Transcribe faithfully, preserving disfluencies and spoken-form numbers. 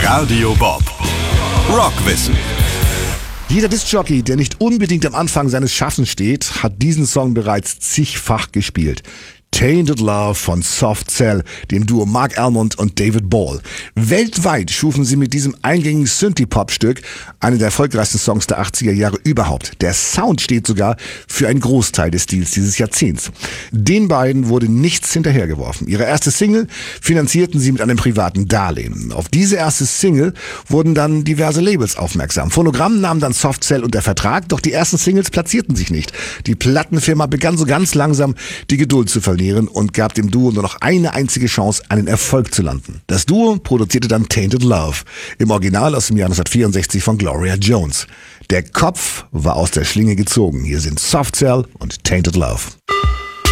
Radio Bob. Rockwissen. Jeder Diskjockey, der nicht unbedingt am Anfang seines Schaffens steht, hat diesen Song bereits zigfach gespielt. Tainted Love von Soft Cell, dem Duo Mark Almond und David Ball. Weltweit schufen sie mit diesem eingängigen Synthie-Pop-Stück einen der erfolgreichsten Songs der achtziger Jahre überhaupt. Der Sound steht sogar für einen Großteil des Stils dieses Jahrzehnts. Den beiden wurde nichts hinterhergeworfen. Ihre erste Single finanzierten sie mit einem privaten Darlehen. Auf diese erste Single wurden dann diverse Labels aufmerksam. Phonogramm nahm dann Soft Cell unter Vertrag, doch die ersten Singles platzierten sich nicht. Die Plattenfirma begann so ganz langsam die Geduld zu verlieren und gab dem Duo nur noch eine einzige Chance, einen Erfolg zu landen. Das Duo produzierte dann Tainted Love, im Original aus dem Jahr neunzehnhundertvierundsechzig von Gloria Jones. Der Kopf war aus der Schlinge gezogen. Hier sind Soft Cell und Tainted Love.